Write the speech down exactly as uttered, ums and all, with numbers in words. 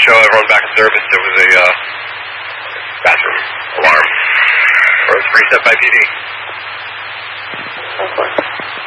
show everyone back in service there was a uh, bathroom alarm. Or it was reset by P D. Of course.